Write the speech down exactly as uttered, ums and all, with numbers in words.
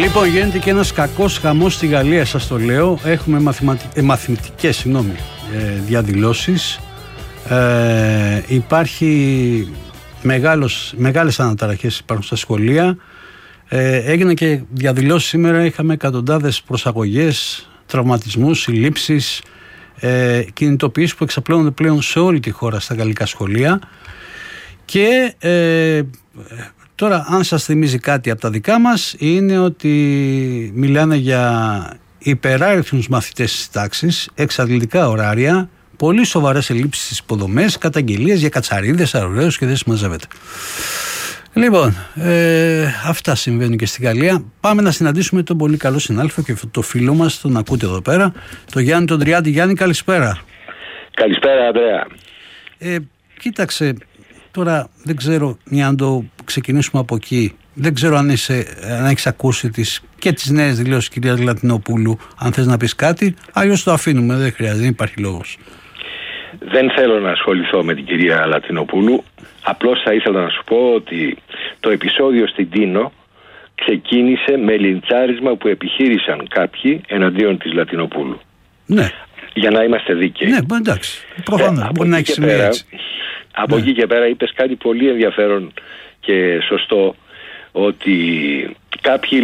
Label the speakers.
Speaker 1: Λοιπόν, γίνεται και ένας κακός χαμός στη Γαλλία, σας το λέω. Έχουμε μαθηματι... ε, μαθηματικές συγγνώμη, ε, διαδηλώσεις. Ε, υπάρχει μεγάλος, μεγάλες αναταραχές υπάρχουν στα σχολεία. Ε, έγιναν και διαδηλώσεις σήμερα. Είχαμε εκατοντάδες προσαγωγές, τραυματισμούς, συλλήψεις, ε, κινητοποιήσεις που εξαπλώνονται πλέον σε όλη τη χώρα στα γαλλικά σχολεία. Και ε, τώρα, αν σας θυμίζει κάτι από τα δικά μας, είναι ότι μιλάνε για υπεράριθμους μαθητές στις τάξεις, εξαντλητικά ωράρια, πολύ σοβαρές ελλείψεις στις υποδομές, καταγγελίες για κατσαρίδες, αρωραίους και δεν συμμαζεύεται. Λοιπόν, ε, αυτά συμβαίνουν και στην Γαλλία. Πάμε να συναντήσουμε τον πολύ καλό συνάδελφο και το φίλο μας, τον ακούτε εδώ πέρα, τον Γιάννη τον Τριάντη. Γιάννη, καλησπέρα.
Speaker 2: Καλησπέρα, Ανδρέα.
Speaker 1: Ε, κοίταξε, τώρα δεν ξέρω αν το ξεκινήσουμε από εκεί. Δεν ξέρω αν, είσαι, αν έχεις ακούσει τις, και τις νέες δηλώσεις της κυρίας Λατινοπούλου, αν θες να πεις κάτι, αλλιώς το αφήνουμε, δεν χρειάζεται, δεν υπάρχει λόγος.
Speaker 2: Δεν θέλω να ασχοληθώ με την κυρία Λατινοπούλου. Απλώς θα ήθελα να σου πω ότι το επεισόδιο στην Τίνο ξεκίνησε με λιντσάρισμα που επιχείρησαν κάποιοι εναντίον της Λατινοπούλου.
Speaker 1: Ναι.
Speaker 2: Για να είμαστε δίκαιοι.
Speaker 1: Ναι, εντάξει. Προφανώς.
Speaker 2: Ε,
Speaker 1: μπορεί να έχει σημαίνει έτσι.
Speaker 2: Από ναι. εκεί και πέρα είπες κάτι πολύ ενδιαφέρον και σωστό, ότι κάποιοι